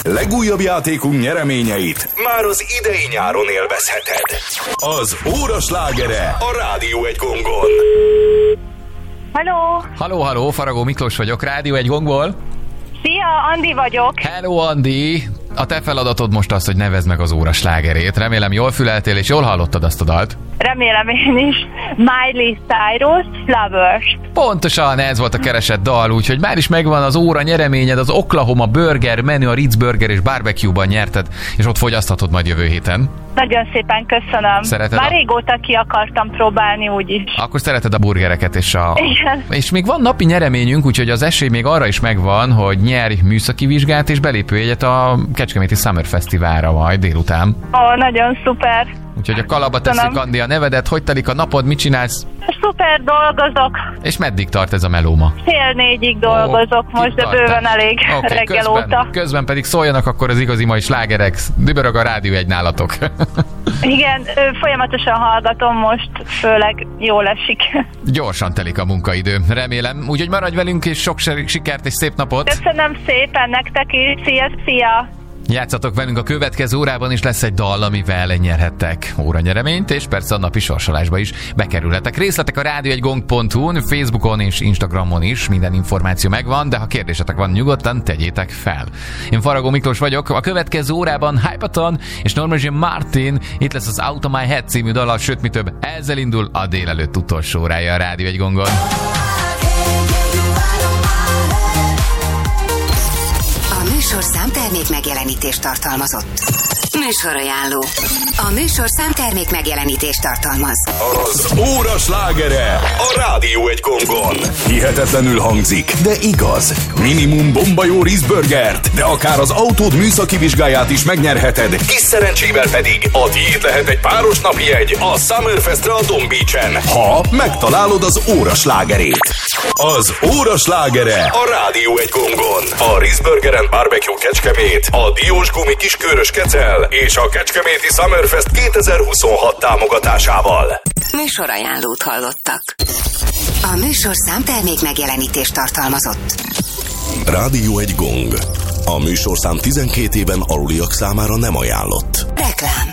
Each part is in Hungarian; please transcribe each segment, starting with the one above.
Legújabb játékunk nyereményeit már az idei nyáron élvezheted. Az óra slágere a Rádió egy gongon. Halló, Faragó Miklós vagyok, Rádió egy gongból. Szia, Andi vagyok. Hello, Andi. A te feladatod most az, hogy nevezd meg az óra slágerét. Remélem jól füleltél és jól hallottad azt a dalt. Remélem én is. Miley Cyrus, Flowers. Pontosan ez volt a keresett dal, úgyhogy már is megvan az óra nyereményed, az Oklahoma Burger menü, a Ritz Burger és Barbecue-ban nyerted, és ott fogyaszthatod majd jövő héten. Nagyon szépen köszönöm. Szereted már régóta ki akartam próbálni úgyis. Akkor szereted a burgereket és Igen. És még van napi nyereményünk, úgyhogy az esély még arra is megvan, hogy nyerj műszaki vizsgát és belépőjegyet a Kecskeméti Summer Fesztiválra majd délután. Nagyon szuper. Úgyhogy a kalapba teszik, Andi, a nevedet. Hogy telik a napod, mit csinálsz? Szuper, dolgozok. És meddig tart ez a melóma? 3:30 dolgozok most, de bőven elég reggel óta. Közben pedig szóljanak akkor az igazi mai slágerek. Dübörög a Rádió egy nálatok. Igen, folyamatosan hallgatom most, főleg jól esik. Gyorsan telik a munkaidő, remélem. Úgyhogy maradj velünk, és sok sikert és szép napot. Köszönöm szépen nektek is. Szia! Játszatok velünk a következő órában is, lesz egy dal, amivel nyerhettek óranyereményt, és persze a napi sorsolásba is bekerülhetek. Részletek a radio1gong.hu-n, Facebookon és Instagramon is, minden információ megvan, de ha kérdésetek van, nyugodtan tegyétek fel. Én Faragó Miklós vagyok, a következő órában Hypaton és Norma Jean Martin, itt lesz az Out of My Head című dala, sőt mi több, ezzel indul a délelőtt utolsó órája a Rádió egy gongon. A műsorszám termék megjelenítést tartalmazott. Műsorajánló. A műsorszám termék megjelenítést tartalmaz. Az óra slágere a Rádió egy gongon. Hihetetlenül hangzik, de igaz. Minimum bomba jó Rizburgert, de akár az autód műszaki vizsgáját is megnyerheted. Kis szerencsével pedig a tiéd lehet egy páros napjegy a Summerfestre a Don Beach-en, ha megtalálod az óra slágerét. Az óra slágere a Rádió egy gongon. A Rizburger and Barbecue Kecskemét, a Diós Gumi Kiskörös Kecel és a Kecskeméti Summerfest 2026 támogatásával. Műsorajánlót hallottak. A műsorszám termék megjelenítést tartalmazott. Rádió egy gong. A műsorszám 12 éven aluliak számára nem ajánlott. Reklám.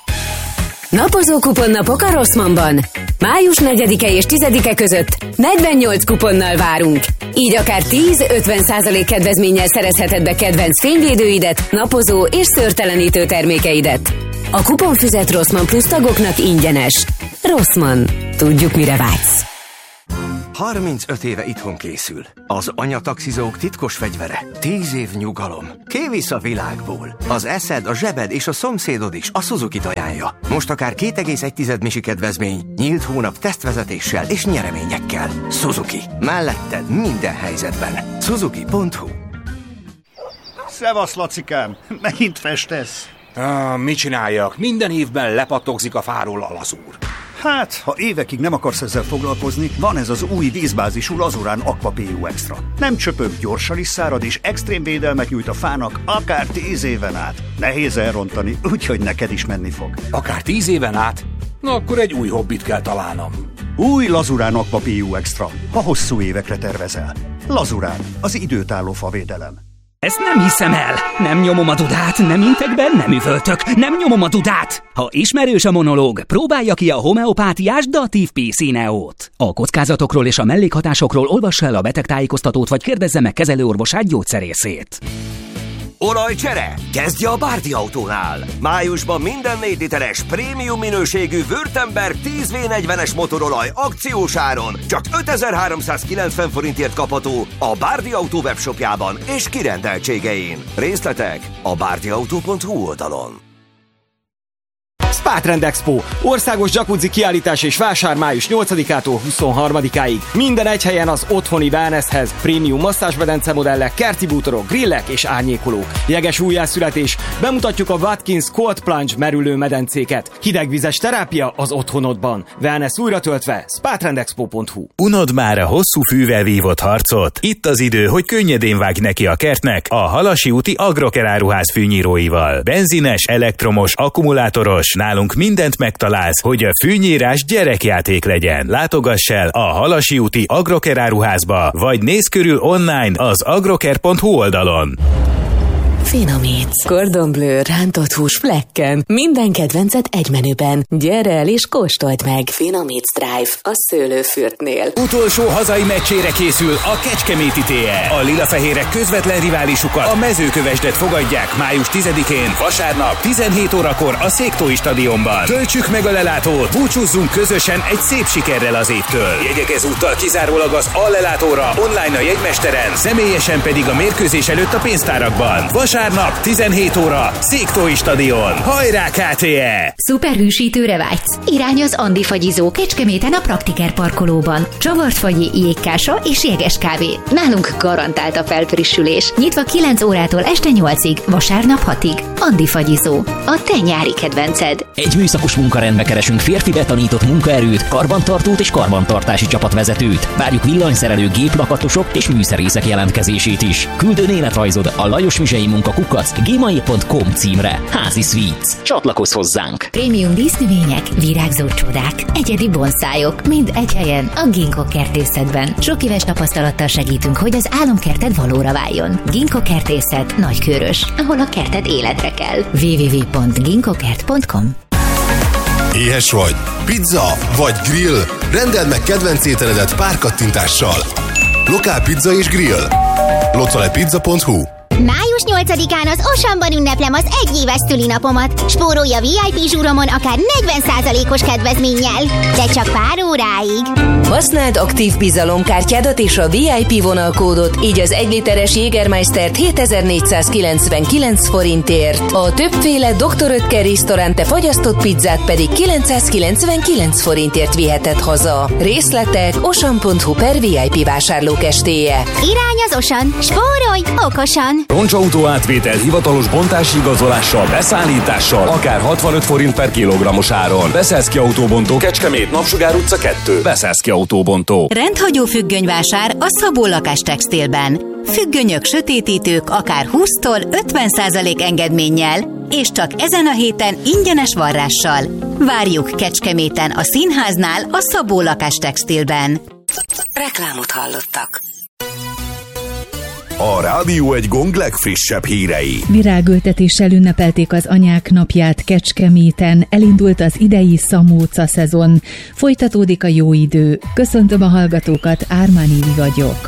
Napozó kuponnapok a Rossmannban. Május 4-e és 10-e között 48 kuponnal várunk. Így akár 10-50% kedvezménnyel szerezheted be kedvenc fényvédőidet, napozó és szőrtelenítő termékeidet. A kuponfüzet Rossmann Plus tagoknak ingyenes. Rossmann. Tudjuk, mire vágysz. 35 éve itthon készül. Az anyataxizók titkos fegyvere. 10 év nyugalom. Kivisz a világból. Az eszed, a zsebed és a szomszédod is a Suzuki-t ajánlja. Most akár 2,1 misi kedvezmény, nyílt hónap tesztvezetéssel és nyereményekkel. Suzuki. Melletted minden helyzetben. Suzuki.hu. Szevasz, Lacikám! Megint festesz? Mit csináljak? Minden évben lepattogzik a fáról a lazúr. Hát, ha évekig nem akarsz ezzel foglalkozni, van ez az új vízbázisú Lazurán Aqua PU Extra. Nem csöpög, gyorsan is szárad, és extrém védelmet nyújt a fának akár 10 éven át. Nehéz elrontani, úgyhogy neked is menni fog. Akár 10 éven át? Na akkor egy új hobbit kell találnom. Új Lazurán Aqua PU Extra, ha hosszú évekre tervezel. Lazurán, az időtálló favédelem. Ezt nem hiszem el! Nem nyomom a dudát, nem intek be, nem üvöltök, nem nyomom a dudát! Ha ismerős a monológ, próbálja ki a homeopátiás Datív PC Neót. A kockázatokról és a mellékhatásokról olvassa el a betegtájékoztatót, vagy kérdezze meg kezelőorvosát, gyógyszerészét. Olajcsere? Kezdje a Bárdi Autónál! Májusban minden 4 literes prémium minőségű Württemberg 10V40-es motorolaj akciós áron csak 5390 forintért kapható a Bárdi Autó webshopjában és kirendeltségein. Részletek a bárdiautó.hu oldalon. Spa Trend Expo. Országos jacuzzi kiállítás és vásár május 8-ától 23-áig. Minden egy helyen az otthoni wellnesshez. Prémium masszázsmedence modellek, kerti bútorok, grillek és árnyékolók. Jeges újjászületés. Bemutatjuk a Watkins Cold Plunge merülő medencéket. Hidegvizes terápia az otthonodban. Wellness újra töltve. spatrendexpo.hu. Unod már a hosszú fűvel vívott harcot? Itt az idő, hogy könnyedén vágj neki a kertnek a Halasi úti Agroker áruház fűnyíróival. Benzines, elektromos, akkumulátoros, nálunk mindent megtalálsz, hogy a fűnyírás gyerekjáték legyen. Látogass el a Halasi úti Agroker áruházba, vagy nézz körül online az agroker.hu oldalon. Finomíts. Cordon Bleu rántott hús flekken. Minden kedvencet egy menüben. Gyere el és kóstold meg. Finomíts Drive a Szőlőfürtnél. Utolsó hazai meccsére készül a Kecskeméti TE. A lilafehérek közvetlen riválisukat, a Mezőkövesdet fogadják május 10-én, vasárnap 17 órakor a Széktói stadionban. Töltsük meg a lelátót, búcsúzzunk közösen egy szép sikerrel az évtől. Jegyek ezúttal kizárólag az Allelátóra, online a jegymesteren, személyesen pedig a mérkőzés előtt a pénztárakban. Vasárnap 17 óra, Széktói stadion. Hajrá KTE! Szuperhűsítőre vágysz? Irány az Andi fagyizó Kecskeméten a Praktiker parkolóban. Csavart fagyi, jégkása és jeges kávé. Nálunk garantált a felfrissülés. Nyitva 9 órától este 8-ig, vasárnap 6-ig. Andi fagyizó. A te nyári kedvenced. Egy műszakos munkarendbe keresünk férfi betanított munkaerőt, karbantartót és karbantartási csapatvezetőt. Várjuk villanyszerelő, géplakatosok és műszerészek jelentkezését is. Küldön életrajzod a lajosmizsei munkakukac@gmail.com címre. Házi Sweets. Csatlakozz hozzánk! Prémium dísznövények, virágzó csodák, egyedi bonszájok, mind egy helyen a Ginkgo kertészetben. Sok éves tapasztalattal segítünk, hogy az álomkerted valóra váljon. Ginkgo kertészet Nagykőrös, ahol a kerted életre kell. www.ginkgokert.com. Éhes vagy? Pizza vagy grill? Rendeld meg kedvenc ételedet pár kattintással. Lokál pizza és grill. localepizza.hu. Május 8-án az Oceanban ünneplem az egyéves szülinapomat. Spórolj a VIP zsúromon akár 40%-os kedvezménnyel, de csak pár óráig. Használd aktív bizalomkártyádat és a VIP vonalkódot, így az 1 literes Jägermeistert 7499 forintért. A többféle Dr. Oetker Restaurante fagyasztott pizzát pedig 999 forintért viheted haza. Részletek ocean.hu/VIP vásárlókestéje. Irány az Ocean, spórolj okosan! Roncsautó átvétel hivatalos bontási igazolással, beszállítással, akár 65 forint per kilogrammos áron. Beszélszki Autóbontó, Kecskemét, Napsugár utca 2. Beszélszki Autóbontó. Rendhagyó függönyvásár a Szabó Lakás Textilben. Függönyök, sötétítők akár 20-tól 50% engedménnyel, és csak ezen a héten ingyenes varrással. Várjuk Kecskeméten a Színháznál a Szabó Lakás Textilben. Reklámot hallottak. A Rádió egy Gong legfrissebb hírei. Virágültetéssel ünnepelték az Anyák Napját Kecskeméten. Elindult az idei szamóca szezon. Folytatódik a jó idő. Köszöntöm a hallgatókat, Ármán Évi vagyok.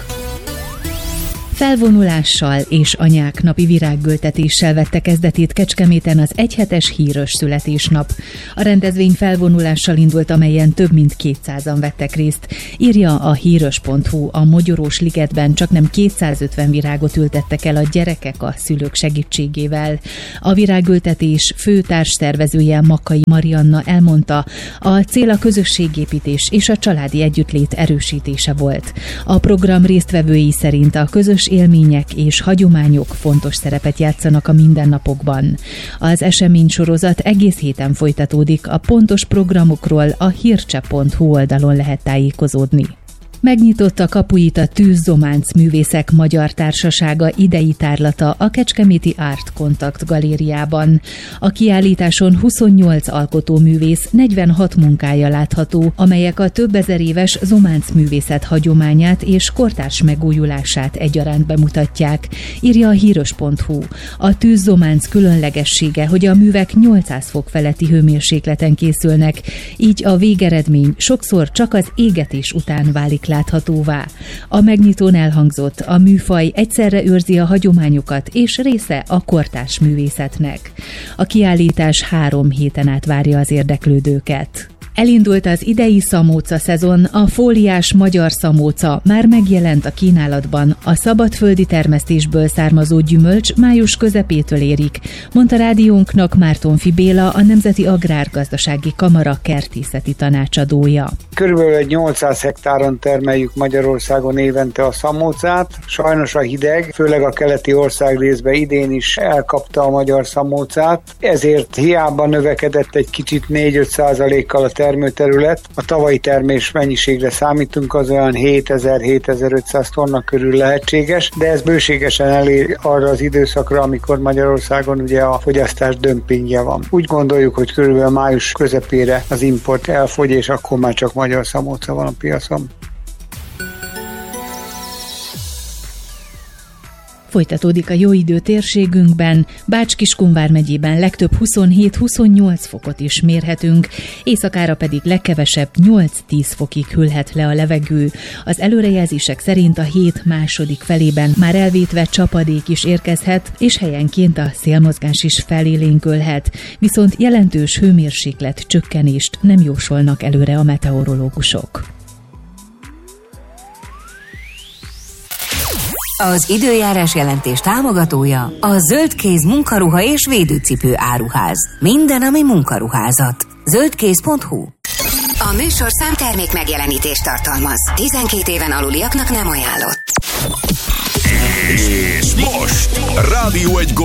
Felvonulással és Anyák Napi virágültetéssel vette kezdetét Kecskeméten az egyhetes hírös születésnap. A rendezvény felvonulással indult, amelyen több mint 200-an vettek részt. Írja a hírös.hu, a Mogyorós ligetben csaknem 250 virágot ültettek el a gyerekek a szülők segítségével. A virágültetés fő társszervezője Makkai Marianna elmondta, a cél a közösségépítés és a családi együttlét erősítése volt. A program résztvevői szerint a közös élmények és hagyományok fontos szerepet játszanak a mindennapokban. Az eseménysorozat egész héten folytatódik, a pontos programokról a hírcse.hu oldalon lehet tájékozódni. Megnyitotta kapuit a Tűzzománc Művészek Magyar Társasága idei tárlata a Kecskeméti Art Contact galériában. A kiállításon 28 alkotóművész 46 munkája látható, amelyek a több ezer éves zománc művészet hagyományát és kortárs megújulását egyaránt bemutatják, írja a hírös.hu. A Tűzzománc különlegessége, hogy a művek 800 fok feletti hőmérsékleten készülnek, így a végeredmény sokszor csak az égetés után válik láthatóvá. A megnyitón elhangzott, a műfaj egyszerre őrzi a hagyományokat és része a kortárs művészetnek. A kiállítás 3 héten át várja az érdeklődőket. Elindult az idei szamóca szezon, a fóliás magyar szamóca már megjelent a kínálatban. A szabadföldi termesztésből származó gyümölcs május közepétől érik, mondta rádiónknak Mártonfi Béla, a Nemzeti Agrárgazdasági Kamara kertészeti tanácsadója. Körülbelül 800 hektáron termeljük Magyarországon évente a szamócát. Sajnos a hideg, főleg a keleti országrészben idén is elkapta a magyar szamócát, ezért hiába növekedett egy kicsit 4-5%-kal a termőterület. A tavalyi termés mennyiségre számítunk, az olyan 7000-7500 tonna körül lehetséges, de ez bőségesen elér arra az időszakra, amikor Magyarországon ugye a fogyasztás dömpingje van. Úgy gondoljuk, hogy körülbelül május közepére az import elfogy, és akkor már csak magyar szamóca van a piacon. Folytatódik a jóidő térségünkben, Bács-Kiskun megyében legtöbb 27-28 fokot is mérhetünk, éjszakára pedig legkevesebb 8-10 fokig hűlhet le a levegő. Az előrejelzések szerint a hét második felében már elvétve csapadék is érkezhet, és helyenként a szélmozgás is felélénkülhet, viszont jelentős hőmérséklet csökkenést nem jósolnak előre a meteorológusok. Az időjárás jelentés támogatója a Zöldkéz munkaruha és védőcipő áruház. Minden, ami munkaruházat. Zöldkéz.hu. A műsorszám termék megjelenítést tartalmaz. 12 éven aluliaknak nem ajánlott. És most Rádió 1 Gong